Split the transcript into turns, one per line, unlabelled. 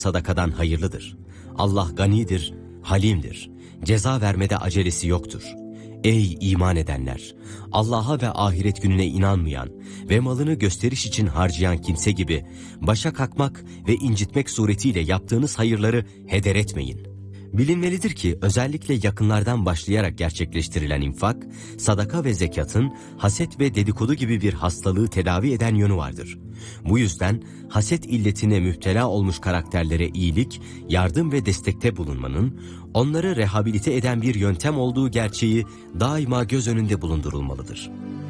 sadakadan hayırlıdır. Allah ganidir, halimdir. Ceza vermede acelesi yoktur. Ey iman edenler! Allah'a ve ahiret gününe inanmayan ve malını gösteriş için harcayan kimse gibi başa kalkmak ve incitmek suretiyle yaptığınız hayırları heder etmeyin. Bilinmelidir ki özellikle yakınlardan başlayarak gerçekleştirilen infak, sadaka ve zekatın haset ve dedikodu gibi bir hastalığı tedavi eden yönü vardır. Bu yüzden haset illetine müptela olmuş karakterlere iyilik, yardım ve destekte bulunmanın, onları rehabilite eden bir yöntem olduğu gerçeği daima göz önünde bulundurulmalıdır.